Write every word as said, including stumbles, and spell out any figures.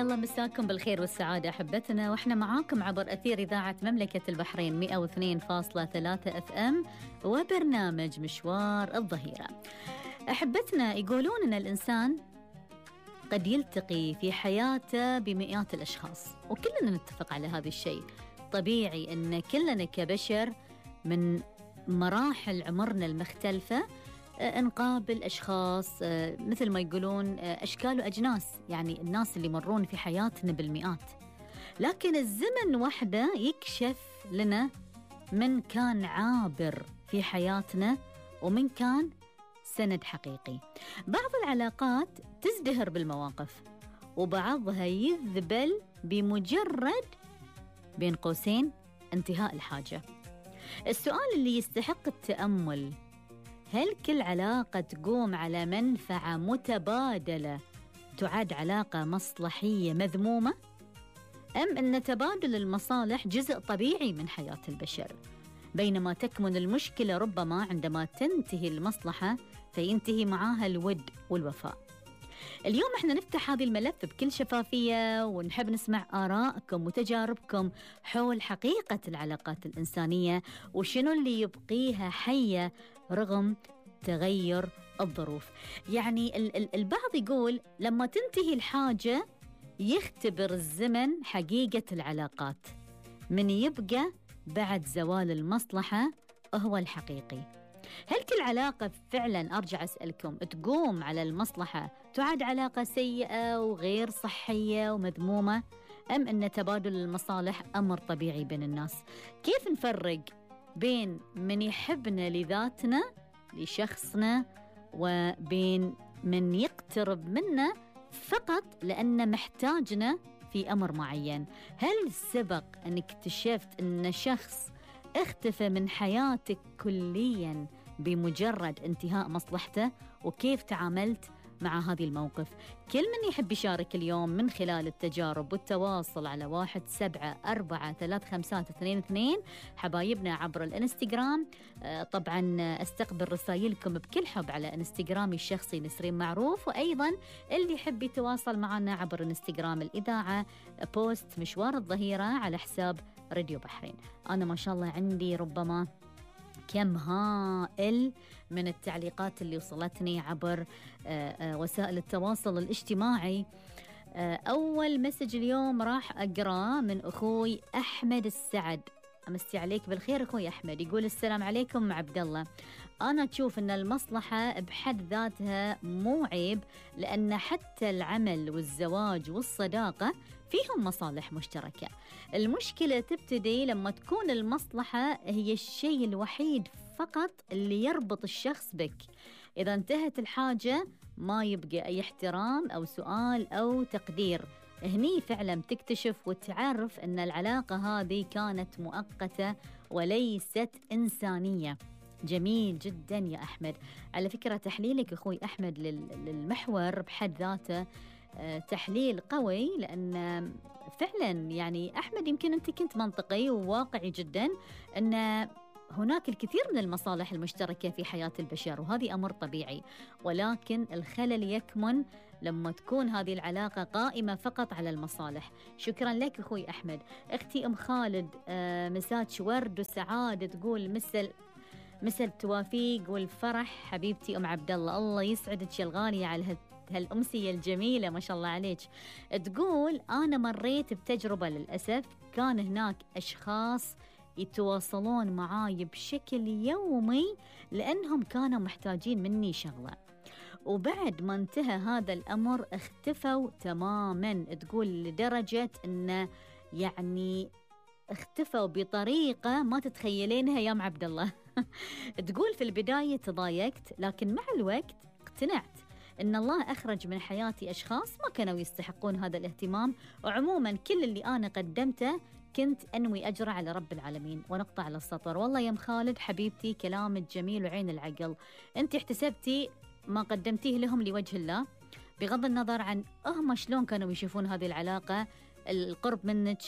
الله مساكم بالخير والسعادة أحبتنا، وإحنا معاكم عبر أثير إذاعة مملكة البحرين مئة واثنين فاصلة ثلاثة أف أم وبرنامج مشوار الظهيرة. أحبتنا، يقولون أن الإنسان قد يلتقي في حياته بمئات الأشخاص، وكلنا نتفق على هذا الشيء. طبيعي أن كلنا كبشر من مراحل عمرنا المختلفة نقابل أشخاص مثل ما يقولون أشكال وأجناس، يعني الناس اللي يمرون في حياتنا بالمئات. لكن الزمن وحده يكشف لنا من كان عابر في حياتنا ومن كان سند حقيقي. بعض العلاقات تزدهر بالمواقف، وبعضها يذبل بمجرد بين قوسين انتهاء الحاجة. السؤال اللي يستحق التأمل: هل كل علاقة تقوم على منفعة متبادلة تعد علاقة مصلحية مذمومة؟ أم أن تبادل المصالح جزء طبيعي من حياة البشر، بينما تكمن المشكلة ربما عندما تنتهي المصلحة فينتهي معاها الود والوفاء؟ اليوم احنا نفتح هذا الملف بكل شفافية، ونحب نسمع آرائكم وتجاربكم حول حقيقة العلاقات الإنسانية وشنو اللي يبقيها حية رغم تغير الظروف. يعني البعض يقول لما تنتهي الحاجة يختبر الزمن حقيقة العلاقات، من يبقى بعد زوال المصلحة هو الحقيقي. هل كل علاقة فعلا، أرجع أسألكم، تقوم على المصلحة تعد علاقة سيئة وغير صحية ومذمومة، أم أن تبادل المصالح أمر طبيعي بين الناس؟ كيف نفرق بين من يحبنا لذاتنا لشخصنا وبين من يقترب منا فقط لأنه محتاجنا في أمر معين؟ هل سبق أنك اكتشفت أن شخص اختفى من حياتك كلياً بمجرد انتهاء مصلحته، وكيف تعاملت مع هذه الموقف؟ كل من يحب يشارك اليوم من خلال التجارب والتواصل على واحد سبعة أربعة ثلاث خمسات اثنين اثنين حبايبنا عبر الانستغرام. طبعا استقبل رسائلكم بكل حب على انستغرامي الشخصي نسرين معروف، وأيضا اللي يحب يتواصل معنا عبر انستغرام الإذاعة بوست مشوار الظهيرة على حساب راديو بحرين. أنا ما شاء الله عندي ربما كم هائل من التعليقات اللي وصلتني عبر وسائل التواصل الاجتماعي. أول مسج اليوم راح أقرأ من أخوي أحمد السعد. أمسي عليك بالخير أخوي أحمد. يقول: السلام عليكم عبد الله، أنا أشوف أن المصلحة بحد ذاتها مو عيب، لأن حتى العمل والزواج والصداقة فيهم مصالح مشتركة. المشكلة تبتدي لما تكون المصلحة هي الشيء الوحيد فقط اللي يربط الشخص بك. إذا انتهت الحاجة ما يبقى أي احترام أو سؤال أو تقدير. هني فعلا تكتشف وتعرف أن العلاقة هذه كانت مؤقتة وليست إنسانية. جميل جدا يا أحمد. على فكرة تحليلك أخوي أحمد للمحور بحد ذاته تحليل قوي، لأن فعلا يعني أحمد يمكن أنت كنت منطقي وواقعي جدا أن هناك الكثير من المصالح المشتركة في حياة البشر، وهذه أمر طبيعي، ولكن الخلل يكمن لما تكون هذه العلاقة قائمة فقط على المصالح. شكرا لك أخوي أحمد. أختي أم خالد آه مساج ورد وسعادة، تقول مثل مثل التوافيق والفرح حبيبتي أم عبد الله، الله يسعدك يا الغالية على هالأمسية الجميلة ما شاء الله عليك. تقول: أنا مريت بتجربة للأسف، كان هناك أشخاص يتواصلون معاي بشكل يومي لأنهم كانوا محتاجين مني شغلة، وبعد ما انتهى هذا الأمر اختفوا تماما. تقول لدرجة أنه يعني اختفوا بطريقة ما تتخيلينها يا ام عبد الله. تقول: في البداية تضايقت، لكن مع الوقت اقتنعت إن الله أخرج من حياتي أشخاص ما كانوا يستحقون هذا الاهتمام، وعموما كل اللي أنا قدمته كنت أنوي أجرى على رب العالمين. ونقطع على السطر. والله يا ام خالد حبيبتي كلامك جميل وعين العقل، أنت احتسبتي ما قدمتيه لهم لوجه الله، بغض النظر عن هم شلون كانوا يشوفون هذه العلاقة. القرب منك